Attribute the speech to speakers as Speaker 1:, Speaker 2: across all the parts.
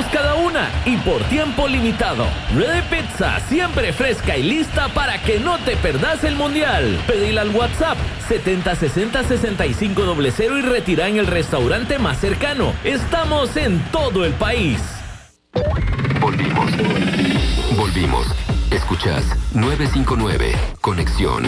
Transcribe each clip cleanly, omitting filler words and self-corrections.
Speaker 1: pesos cada una y por tiempo limitado. Ready Pizza, siempre fresca y lista para que no te perdas el mundial. Pedila al WhatsApp 7060-6500 y retira en el restaurante más cercano. Estamos en todo el país.
Speaker 2: Volvimos. Escuchás 959 Conexión.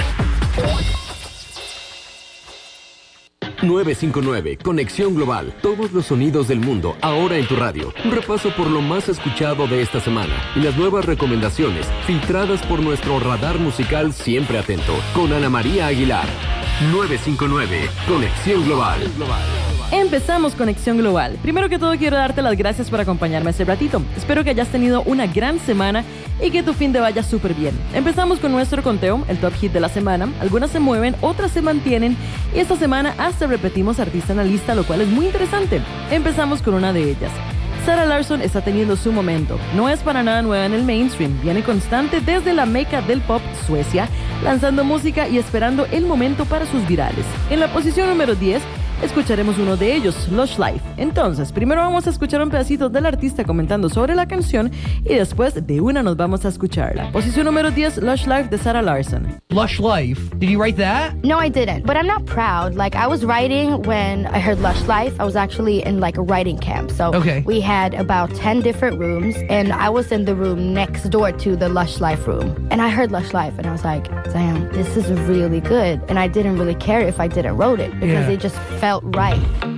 Speaker 2: 959 Conexión Global. Todos los sonidos del mundo ahora en tu radio. Un repaso por lo más escuchado de esta semana y las nuevas recomendaciones filtradas por nuestro radar musical siempre atento con Ana María Aguilar. 959 Conexión Global.
Speaker 3: Empezamos Conexión Global. Primero que todo quiero darte las gracias por acompañarme este ratito. Espero que hayas tenido una gran semana y que tu fin de vaya súper bien. Empezamos con nuestro conteo, el top hit de la semana. Algunas se mueven, otras se mantienen y esta semana hasta repetimos artista en la lista, lo cual es muy interesante. Empezamos con una de ellas. Zara Larsson está teniendo su momento. No es para nada nueva en el mainstream. Viene constante desde la meca del pop, Suecia, lanzando música y esperando el momento para sus virales. En la posición número 10, escucharemos uno de ellos, Lush Life. Entonces, primero vamos a escuchar un pedacito del artista comentando sobre la canción y después de una nos vamos a escucharla. Posición número 10, Lush Life de Zara Larsson.
Speaker 4: Lush Life. Did you write that?
Speaker 5: No, I didn't. But I'm not proud. Like, I was writing when I heard Lush Life. I was actually in like a writing camp. So we had about 10 different rooms and I was in the room next door to the Lush Life room. And I heard Lush Life and I was like, damn, this is really good. And I didn't really care if I didn't wrote it because it just felt right.